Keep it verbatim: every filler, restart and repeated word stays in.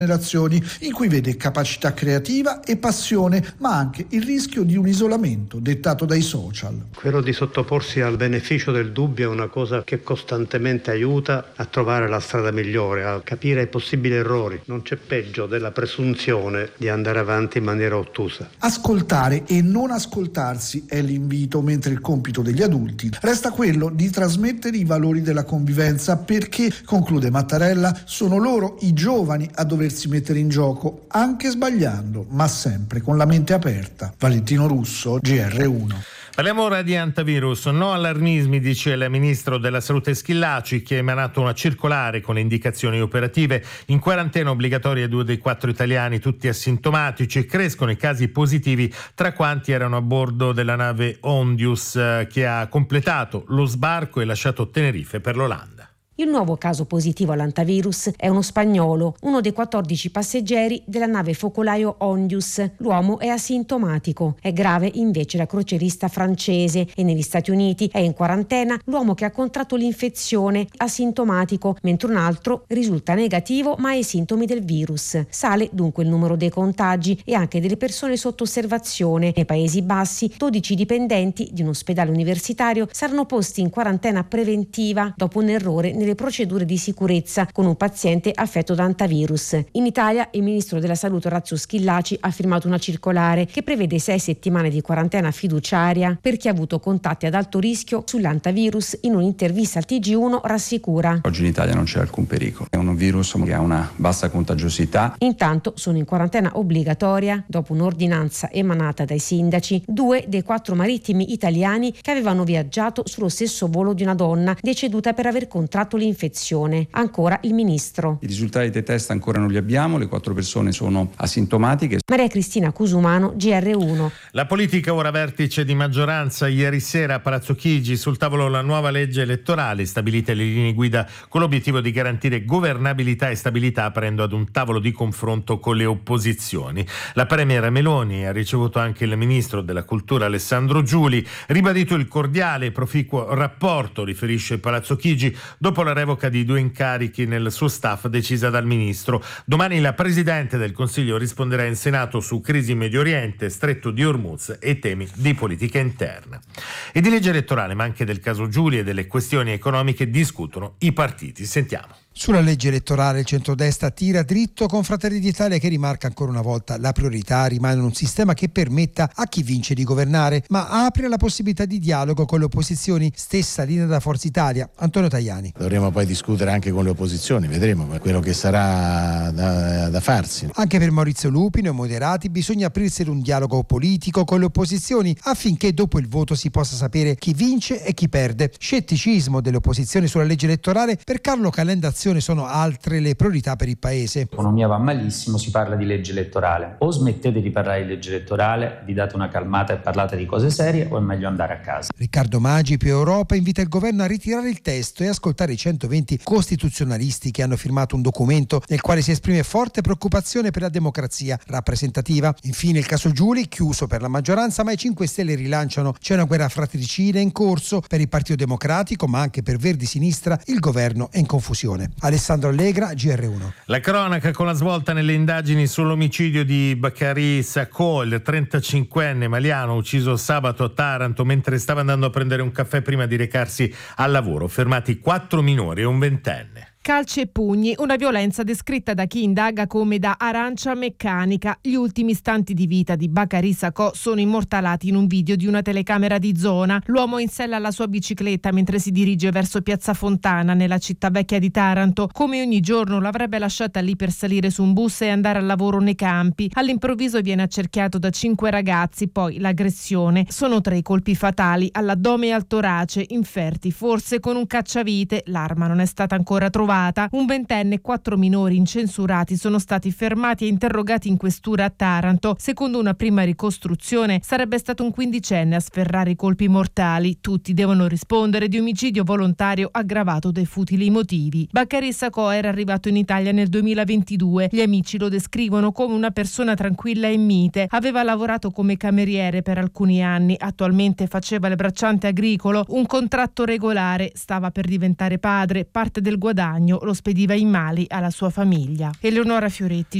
generazioni, in cui vede capacità creativa e passione, ma anche il rischio di un isolamento dettato dai social. Quello di sottoporsi al beneficio del dubbio è una cosa che costantemente aiuta a trovare la strada migliore, a capire i possibili errori. Non c'è peggio della presunzione di andare avanti in maniera ottusa. Ascoltare e non ascoltarsi è l'invito, mentre il compito degli adulti resta quello di trasmettere i valori della convivenza, perché, conclude Mattarella, sono loro i giovani a doversi mettere in gioco, anche sbagliando, ma sempre con la mente aperta. Valentino Russo, G R uno. Parliamo ora di antivirus. No allarmismi, dice il ministro della Salute Schillaci, che ha emanato una circolare con le indicazioni operative. In quarantena obbligatoria due dei quattro italiani, tutti asintomatici, e crescono i casi positivi tra quanti erano a bordo della nave Ondius, che ha completato lo sbarco e lasciato Tenerife per l'Olanda. Il nuovo caso positivo all'antivirus è uno spagnolo, uno dei quattordici passeggeri della nave focolaio Ondius. L'uomo è asintomatico. È grave invece la crocierista francese, e negli Stati Uniti è in quarantena l'uomo che ha contratto l'infezione, asintomatico, mentre un altro risulta negativo ma ha i sintomi del virus. Sale dunque il numero dei contagi e anche delle persone sotto osservazione. Nei Paesi Bassi dodici dipendenti di un ospedale universitario saranno posti in quarantena preventiva dopo un errore nelle procedure di sicurezza con un paziente affetto da antivirus. In Italia il ministro della Salute Orazio Schillaci ha firmato una circolare che prevede sei settimane di quarantena fiduciaria per chi ha avuto contatti ad alto rischio sull'antivirus. In un'intervista al T G uno rassicura: oggi in Italia non c'è alcun pericolo, è un virus che ha una bassa contagiosità. Intanto sono in quarantena obbligatoria, dopo un'ordinanza emanata dai sindaci, due dei quattro marittimi italiani che avevano viaggiato sullo stesso volo di una donna deceduta per aver contratto l'infezione. Ancora il ministro. I risultati dei test ancora non li abbiamo, le quattro persone sono asintomatiche. Maria Cristina Cusumano, G R uno. La politica ora vertice di maggioranza. Ieri sera a Palazzo Chigi sul tavolo la nuova legge elettorale, stabilite le linee guida con l'obiettivo di garantire governabilità e stabilità, aprendo ad un tavolo di confronto con le opposizioni. La premier Meloni ha ricevuto anche il ministro della cultura Alessandro Giuli, ribadito il cordiale e proficuo rapporto, riferisce Palazzo Chigi, dopo la revoca di due incarichi nel suo staff decisa dal ministro. Domani la Presidente del Consiglio risponderà in Senato su crisi Medio Oriente, Stretto di Hormuz e temi di politica interna. E di legge elettorale, ma anche del caso Giuli e delle questioni economiche discutono i partiti. Sentiamo. Sulla legge elettorale il centrodestra tira dritto con Fratelli d'Italia, che rimarca ancora una volta la priorità rimane un sistema che permetta a chi vince di governare, ma apre la possibilità di dialogo con le opposizioni, stessa linea da Forza Italia. Antonio Tajani. Dovremo poi discutere anche con le opposizioni, vedremo quello che sarà da, da farsi. Anche per Maurizio Lupino e moderati bisogna aprirsi ad un dialogo politico con le opposizioni affinché dopo il voto si possa sapere chi vince e chi perde. Scetticismo delle opposizioni sulla legge elettorale. Per Carlo Calenda sono altre le priorità per il paese. L'economia va malissimo, si parla di legge elettorale. O smettete di parlare di legge elettorale, vi date una calmata e parlate di cose serie, o è meglio andare a casa. Riccardo Maggi, più Europa, invita il governo a ritirare il testo e ascoltare i centoventi costituzionalisti che hanno firmato un documento nel quale si esprime forte preoccupazione per la democrazia rappresentativa. Infine il caso Giuli, chiuso per la maggioranza, ma i cinque Stelle rilanciano. C'è una guerra fratricida in corso per il Partito Democratico, ma anche per Verdi Sinistra. Il governo è in confusione. Alessandro Allegra, G R uno. La cronaca con la svolta nelle indagini sull'omicidio di Bakary Sacco, il trentacinquenne maliano ucciso sabato a Taranto mentre stava andando a prendere un caffè prima di recarsi al lavoro. Fermati quattro minori e un ventenne. Calci e pugni, una violenza descritta da chi indaga come da arancia meccanica. Gli ultimi istanti di vita di Bakary Sacco sono immortalati in un video di una telecamera di zona. L'uomo in sella alla sua bicicletta mentre si dirige verso Piazza Fontana, nella città vecchia di Taranto. Come ogni giorno l'avrebbe lasciata lì per salire su un bus e andare al lavoro nei campi. All'improvviso viene accerchiato da cinque ragazzi, poi l'aggressione. Sono tre i colpi fatali all'addome e al torace, inferti forse con un cacciavite. L'arma non è stata ancora trovata. Un ventenne e quattro minori incensurati sono stati fermati e interrogati in questura a Taranto. Secondo una prima ricostruzione sarebbe stato un quindicenne a sferrare i colpi mortali. Tutti devono rispondere di omicidio volontario aggravato dai futili motivi. Bakary Sacco era arrivato in Italia nel duemilaventidue. Gli amici lo descrivono come una persona tranquilla e mite. Aveva lavorato come cameriere per alcuni anni. Attualmente faceva il bracciante agricolo, un contratto regolare. Stava per diventare padre. Parte del guadagno compagno lo spediva in Mali alla sua famiglia. Eleonora Fioretti,